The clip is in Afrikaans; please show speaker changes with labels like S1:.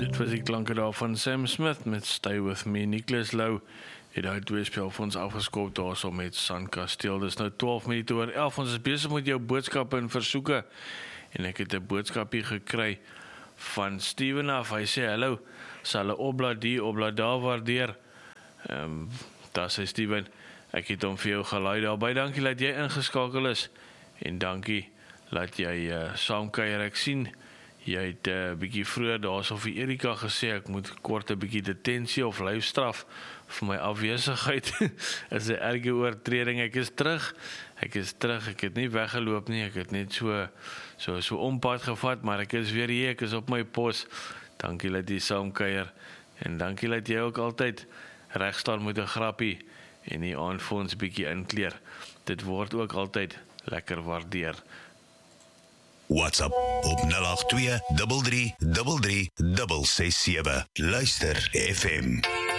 S1: Dit was die klanke daar van Sam Smith met Stay With Me. Nicholas Lou het daai twee spel vir ons afgeskop daarso met Sandkasteel. Dis nou 12 minute oor 11. Ons is besig met jou boodskappe en versoeke. En ek het 'n boodskapie gekry van Steven af. Hy sê, hallo, sal 'n opblad die, opblad daar waardeer. Daar sê Steven, ek het hom vir jou gelaai daar. Baie dankie dat jy ingeskakel is. En dankie dat jy saamkuier. Ek sien jy het 'n bietjie vroeër daarso vir Erika gesê ek moet kort 'n bietjie detensie of lyfstraf vir my afwesigheid. Is 'n erge oortreding. Ek is terug. Ek het nie weggeloop nie. Ek het net so ompad gevat, maar ek is weer hier. Ek is op my pos. Dankie dat jy saamkuier en dankie dat jy ook altyd reg staan met 'n grappie en die aand vir ons bietjie inkleer. Dit word ook altyd lekker waardeer.
S2: WhatsApp op 082 33 33 667. Luister FM.